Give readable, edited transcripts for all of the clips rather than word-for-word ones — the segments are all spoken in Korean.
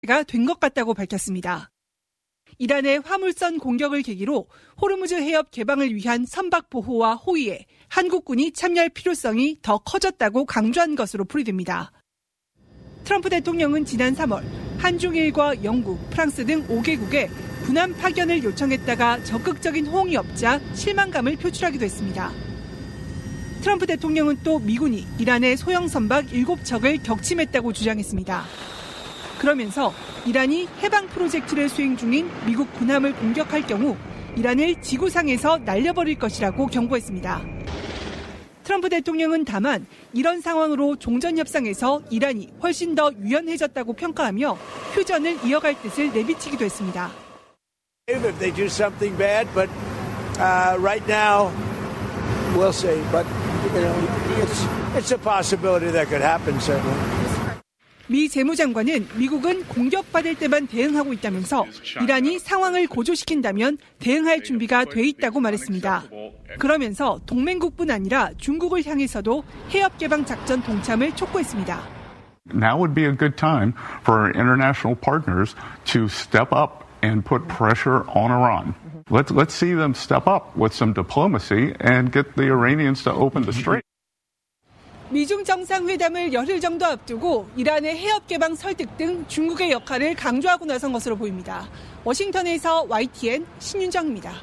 된 것 같다고 밝혔습니다. 이란의 화물선 공격을 계기로 호르무즈 해협 개방을 위한 선박 보호와 호위에 한국군이 참여할 필요성이 더 커졌다고 강조한 것으로 풀이됩니다. 트럼프 대통령은 지난 3월 한중일과 영국, 프랑스 등 5개국에 군함 파견을 요청했다가 적극적인 호응이 없자 실망감을 표출하기도 했습니다. 트럼프 대통령은 또 미군이 이란의 소형 선박 7척을 격침했다고 주장했습니다. 그러면서 이란이 해방 프로젝트를 수행 중인 미국 군함을 공격할 경우 이란을 지구상에서 날려버릴 것이라고 경고했습니다. 트럼프 대통령은 다만 이런 상황으로 종전협상에서 이란이 훨씬 더 유연해졌다고 평가하며 휴전을 이어갈 뜻을 내비치기도 했습니다. If they do something bad, but right now we'll see. But you know, it's a possibility that could happen certainly. 미 재무장관은 미국은 공격받을 때만 대응하고 있다면서 이란이 상황을 고조시킨다면 대응할 준비가 돼 있다고 말했습니다. 그러면서 동맹국뿐 아니라 중국을 향해서도 해협 개방 작전 동참을 촉구했습니다. Now would be a good time for our international partners to step up and put pressure on Iran. Let's see them step up with some diplomacy and get the Iranians to open the strait. 미중 정상회담을 열흘 정도 앞두고 이란의 해협 개방 설득 등 중국의 역할을 강조하고 나선 것으로 보입니다. 워싱턴에서 YTN 신윤정입니다.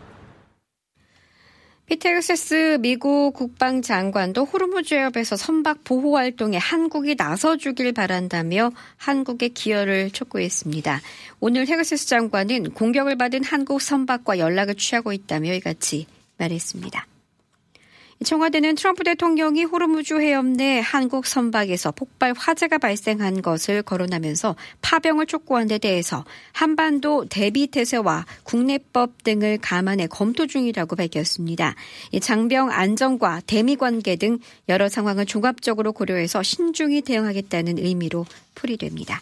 피터 헥세스 미국 국방장관도 호르무즈 해협에서 선박 보호 활동에 한국이 나서주길 바란다며 한국의 기여를 촉구했습니다. 오늘 헥세스 장관은 공격을 받은 한국 선박과 연락을 취하고 있다며 이같이 말했습니다. 청와대는 트럼프 대통령이 호르무즈 해협 내 한국 선박에서 폭발 화재가 발생한 것을 거론하면서 파병을 촉구한 데 대해서 한반도 대비 태세와 국내법 등을 감안해 검토 중이라고 밝혔습니다. 장병 안전과 대미 관계 등 여러 상황을 종합적으로 고려해서 신중히 대응하겠다는 의미로 풀이됩니다.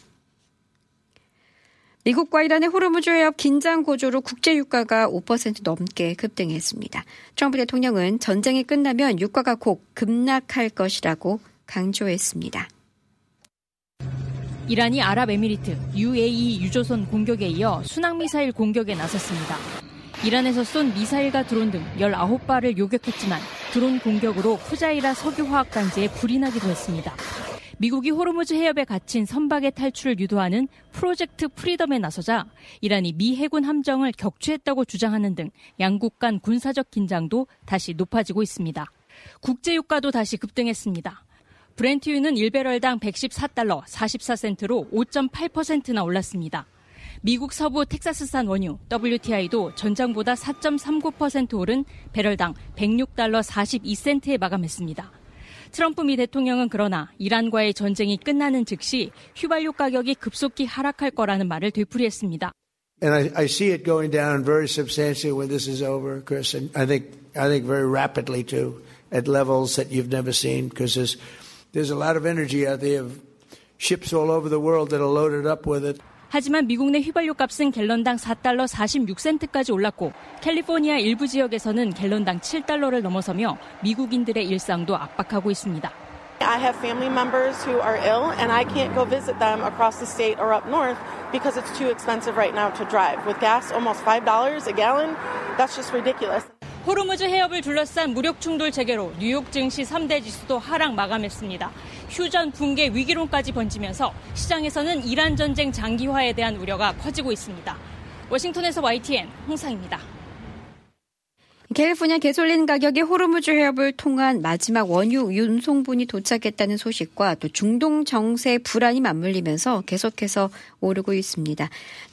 미국과 이란의 호르무즈 해협 긴장 고조로 국제 유가가 5% 넘게 급등했습니다. 트럼프 대통령은 전쟁이 끝나면 유가가 곧 급락할 것이라고 강조했습니다. 이란이 아랍에미리트, UAE 유조선 공격에 이어 순항미사일 공격에 나섰습니다. 이란에서 쏜 미사일과 드론 등 19발을 요격했지만 드론 공격으로 푸자이라 석유화학단지에 불이 나기도 했습니다. 미국이 호르무즈 해협에 갇힌 선박의 탈출을 유도하는 프로젝트 프리덤에 나서자 이란이 미 해군 함정을 격추했다고 주장하는 등 양국 간 군사적 긴장도 다시 높아지고 있습니다. 국제유가도 다시 급등했습니다. 브렌트유는 1배럴당 114달러 44센트로 5.8%나 올랐습니다. 미국 서부 텍사스산 원유 WTI도 전장보다 4.39% 오른 배럴당 106달러 42센트에 마감했습니다. 트럼프 미 대통령은 그러나 이란과의 전쟁이 끝나는 즉시 휘발유 가격이 급속히 하락할 거라는 말을 되풀이했습니다. And I see it going down very substantially when this is over, Chris. And I think very rapidly too, at levels that you've never seen, because there's a lot of energy out there of ships all over the world that are loaded up with it. 하지만 미국 내 휘발유 값은 갤런당 4달러 46센트까지 올랐고 캘리포니아 일부 지역에서는 갤런당 7달러를 넘어서며 미국인들의 일상도 압박하고 있습니다. I have family members who are ill and I can't go visit them across the state or up north because it's too expensive right now to drive. With gas almost $5 a gallon, that's just ridiculous. 호르무즈 해협을 둘러싼 무력 충돌 재개로 뉴욕 증시 3대 지수도 하락 마감했습니다. 휴전 붕괴 위기론까지 번지면서 시장에서는 이란 전쟁 장기화에 대한 우려가 커지고 있습니다. 워싱턴에서 YTN 홍상입니다. 캘리포니아 가솔린 가격이 호르무즈 해협을 통한 마지막 원유 운송분이 도착했다는 소식과 또 중동 정세 불안이 맞물리면서 계속해서 오르고 있습니다.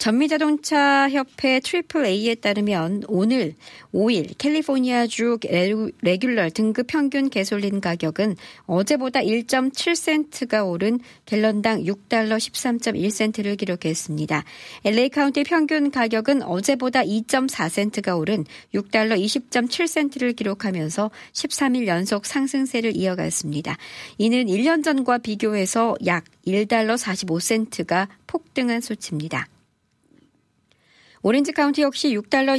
전미자동차협회 AAA에 따르면 오늘 5일 캘리포니아주 레귤러 등급 평균 가솔린 가격은 어제보다 1.7센트가 오른 갤런당 6달러 13.1센트를 기록했습니다. LA 카운티 평균 가격은 어제보다 2.4센트가 오른 6달러 20.7센트를 기록하면서 13일 연속 상승세를 이어갔습니다. 이는 1년 전과 비교해서 약 1달러 45센트가 폭등한 수치입니다. 오렌지 카운티 역시 6달러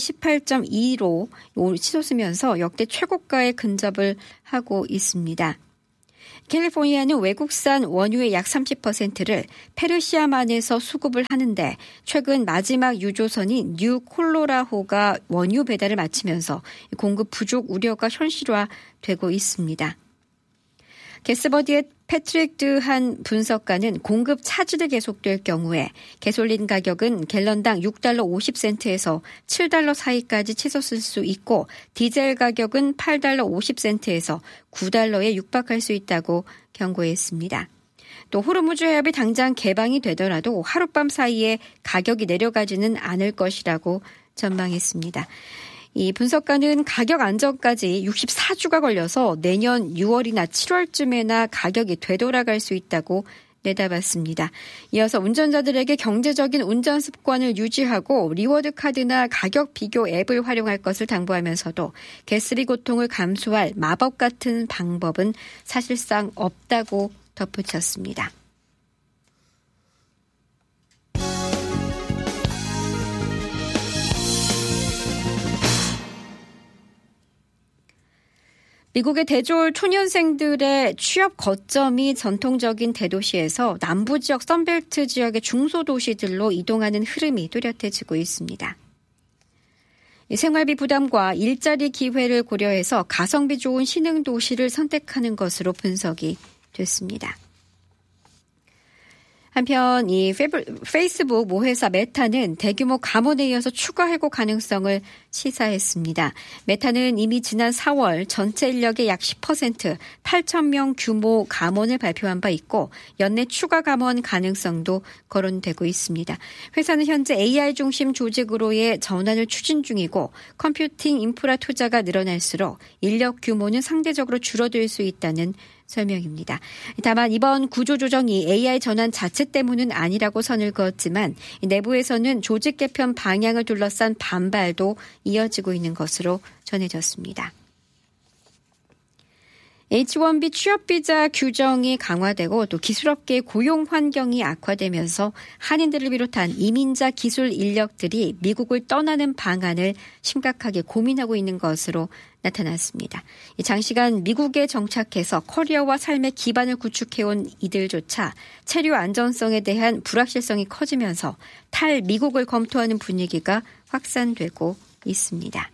18.2로 치솟으면서 역대 최고가에 근접을 하고 있습니다. 캘리포니아는 외국산 원유의 약 30%를 페르시아만에서 수급을 하는데 최근 마지막 유조선인 뉴 콜로라호가 원유 배달을 마치면서 공급 부족 우려가 현실화되고 있습니다. 게스버디의 패트릭 드한 분석가는 공급 차질이 계속될 경우에 가솔린 가격은 갤런당 $6 50센트에서 $7 사이까지 치솟을 수 있고 디젤 가격은 $8 50센트에서 $9에 육박할 수 있다고 경고했습니다. 또 호르무즈 해협이 당장 개방이 되더라도 하룻밤 사이에 가격이 내려가지는 않을 것이라고 전망했습니다. 이 분석가는 가격 안정까지 64주가 걸려서 내년 6월이나 7월쯤에나 가격이 되돌아갈 수 있다고 내다봤습니다. 이어서 운전자들에게 경제적인 운전 습관을 유지하고 리워드 카드나 가격 비교 앱을 활용할 것을 당부하면서도 가스비 고통을 감수할 마법 같은 방법은 사실상 없다고 덧붙였습니다. 미국의 대졸 초년생들의 취업 거점이 전통적인 대도시에서 남부 지역 선벨트 지역의 중소도시들로 이동하는 흐름이 뚜렷해지고 있습니다. 생활비 부담과 일자리 기회를 고려해서 가성비 좋은 신흥도시를 선택하는 것으로 분석이 됐습니다. 한편 이 페이스북 모회사 메타는 대규모 감원에 이어서 추가 해고 가능성을 시사했습니다. 메타는 이미 지난 4월 전체 인력의 약 10% 8,000명 규모 감원을 발표한 바 있고 연내 추가 감원 가능성도 거론되고 있습니다. 회사는 현재 AI 중심 조직으로의 전환을 추진 중이고 컴퓨팅 인프라 투자가 늘어날수록 인력 규모는 상대적으로 줄어들 수 있다는 설명입니다. 다만 이번 구조조정이 AI 전환 자체 때문은 아니라고 선을 그었지만 내부에서는 조직 개편 방향을 둘러싼 반발도 이어지고 있는 것으로 전해졌습니다. H-1B 취업비자 규정이 강화되고 또 기술업계의 고용 환경이 악화되면서 한인들을 비롯한 이민자 기술 인력들이 미국을 떠나는 방안을 심각하게 고민하고 있는 것으로 나타났습니다. 장시간 미국에 정착해서 커리어와 삶의 기반을 구축해온 이들조차 체류 안전성에 대한 불확실성이 커지면서 탈미국을 검토하는 분위기가 확산되고 있습니다.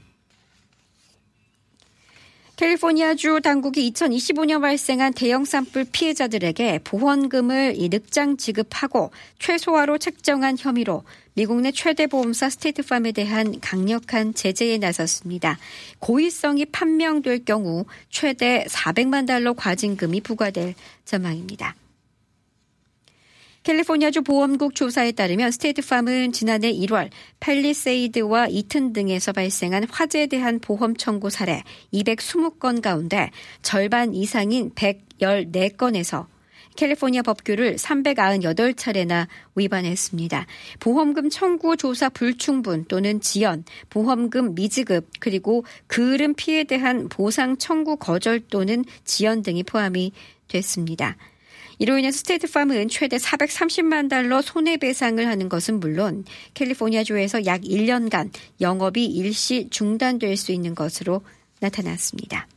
캘리포니아주 당국이 2025년 발생한 대형 산불 피해자들에게 보험금을 늑장 지급하고 최소화로 책정한 혐의로 미국 내 최대 보험사 스테이트팜에 대한 강력한 제재에 나섰습니다. 고의성이 판명될 경우 최대 $400만 과징금이 부과될 전망입니다. 캘리포니아주 보험국 조사에 따르면 스테이트팜은 지난해 1월 팰리세이드와 이튼 등에서 발생한 화재에 대한 보험 청구 사례 220건 가운데 절반 이상인 114건에서 캘리포니아 법규를 398차례나 위반했습니다. 보험금 청구 조사 불충분 또는 지연, 보험금 미지급, 그리고 그을음 피해에 대한 보상 청구 거절 또는 지연 등이 포함이 됐습니다. 이로 인해 스테이트팜은 최대 $430만 손해배상을 하는 것은 물론 캘리포니아주에서 약 1년간 영업이 일시 중단될 수 있는 것으로 나타났습니다.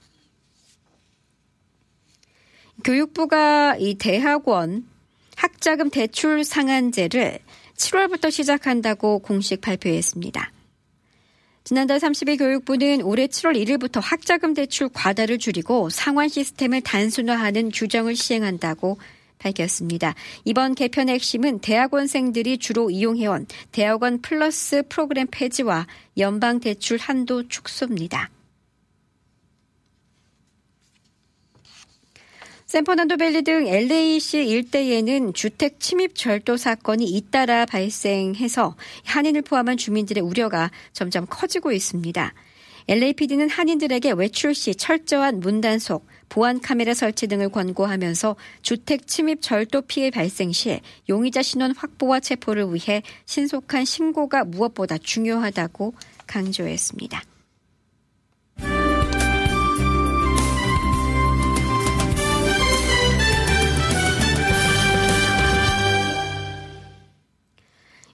교육부가 이 대학원 학자금 대출 상한제를 7월부터 시작한다고 공식 발표했습니다. 지난달 30일 교육부는 올해 7월 1일부터 학자금 대출 과다를 줄이고 상환 시스템을 단순화하는 규정을 시행한다고 밝혔습니다. 이번 개편의 핵심은 대학원생들이 주로 이용해온 대학원 플러스 프로그램 폐지와 연방 대출 한도 축소입니다. 샌퍼난도밸리 등 LA시 일대에는 주택 침입 절도 사건이 잇따라 발생해서 한인을 포함한 주민들의 우려가 점점 커지고 있습니다. LAPD는 한인들에게 외출 시 철저한 문단속, 보안 카메라 설치 등을 권고하면서 주택 침입 절도 피해 발생 시 용의자 신원 확보와 체포를 위해 신속한 신고가 무엇보다 중요하다고 강조했습니다.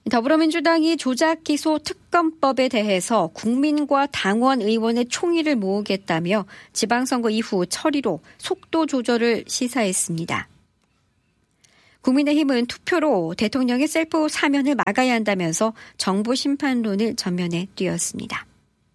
더불어민주당이 조작기소 특검법에 대해서 국민과 당원 의원의 총의를 모으겠다며 지방선거 이후 처리로 속도 조절을 시사했습니다. 국민의힘은 투표로 대통령의 셀프 사면을 막아야 한다면서 정부 심판론을 전면에 띄웠습니다.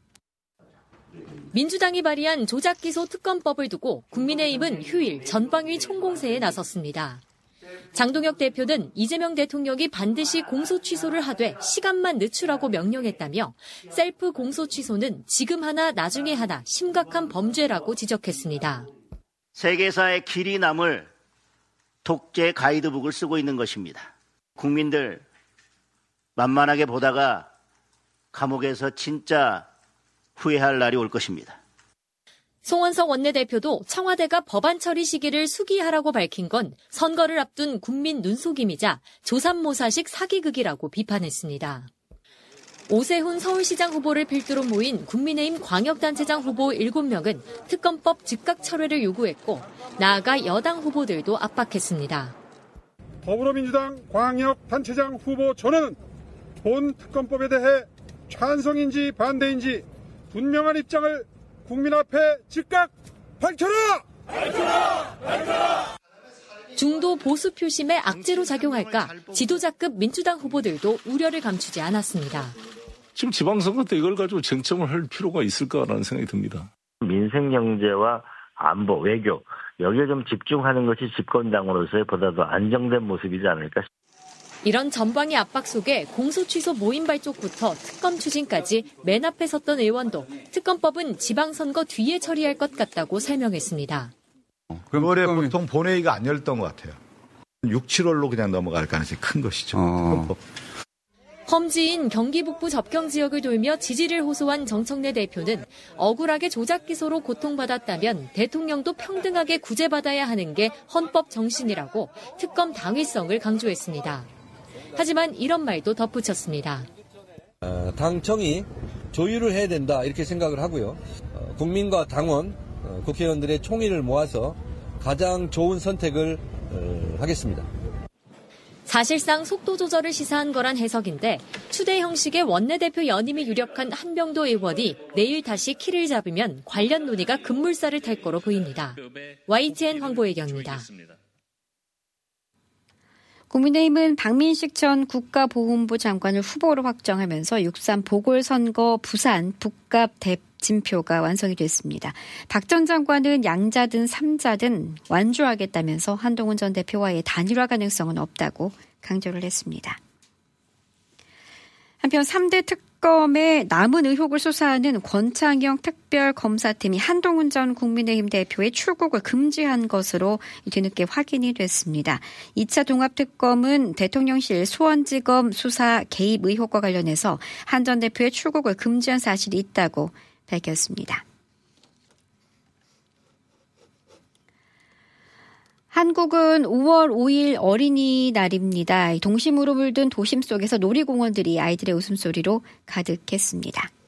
민주당이 발의한 조작기소 특검법을 두고 국민의힘은 휴일 전방위 총공세에 나섰습니다. 장동혁 대표는 이재명 대통령이 반드시 공소 취소를 하되 시간만 늦추라고 명령했다며 셀프 공소 취소는 지금 하나 나중에 하나 심각한 범죄라고 지적했습니다. 세계사의 길이 남을 독재 가이드북을 쓰고 있는 것입니다. 국민들 만만하게 보다가 감옥에서 진짜 후회할 날이 올 것입니다. 송원석 원내대표도 청와대가 법안 처리 시기를 수기하라고 밝힌 건 선거를 앞둔 국민 눈속임이자 조삼모사식 사기극이라고 비판했습니다. 오세훈 서울시장 후보를 필두로 모인 국민의힘 광역단체장 후보 7명은 특검법 즉각 철회를 요구했고 나아가 여당 후보들도 압박했습니다. 더불어민주당 광역단체장 후보 저는 본 특검법에 대해 찬성인지 반대인지 분명한 입장을 국민 앞에 즉각 밝혀라! 중도 보수 표심에 악재로 작용할까 지도자급 민주당 후보들도 우려를 감추지 않았습니다. 지금 지방선거 때 이걸 가지고 쟁점을 할 필요가 있을까라는 생각이 듭니다. 민생 경제와 안보, 외교 여기에 좀 집중하는 것이 집권당으로서의 보다 더 안정된 모습이지 않을까. 이런 전방위 압박 속에 공소취소 모임 발족부터 특검 추진까지 맨 앞에 섰던 의원도 특검법은 지방선거 뒤에 처리할 것 같다고 설명했습니다. 올해 보통 본회의가 안 열렸던 것 같아요. 6, 7월로 그냥 넘어갈 가능성이 큰 것이죠. 특검법. 험지인 경기 북부 접경 지역을 돌며 지지를 호소한 정청래 대표는 억울하게 조작 기소로 고통받았다면 대통령도 평등하게 구제받아야 하는 게 헌법 정신이라고 특검 당위성을 강조했습니다. 하지만 이런 말도 덧붙였습니다. 당청이 조율을 해야 된다 이렇게 생각을 하고요. 국민과 당원, 국회의원들의 총의를 모아서 가장 좋은 선택을 하겠습니다. 사실상 속도 조절을 시사한 거란 해석인데 추대 형식의 원내대표 연임이 유력한 한병도 의원이 내일 다시 키를 잡으면 관련 논의가 급물살을 탈 거로 보입니다. YTN 황보혜경입니다. 국민의힘은 박민식 전 국가보훈부 장관을 후보로 확정하면서 6.3 보궐선거 부산 북갑 대진표가 완성이 됐습니다. 박 전 장관은 양자든 삼자든 완주하겠다면서 한동훈 전 대표와의 단일화 가능성은 없다고 강조를 했습니다. 한편 3대 특검의 남은 의혹을 수사하는 권창영 특별검사팀이 한동훈 전 국민의힘 대표의 출국을 금지한 것으로 뒤늦게 확인이 됐습니다. 2차 종합특검은 대통령실 수원지검 수사 개입 의혹과 관련해서 한 전 대표의 출국을 금지한 사실이 있다고 밝혔습니다. 한국은 5월 5일 어린이날입니다. 동심으로 물든 도심 속에서 놀이공원들이 아이들의 웃음소리로 가득했습니다.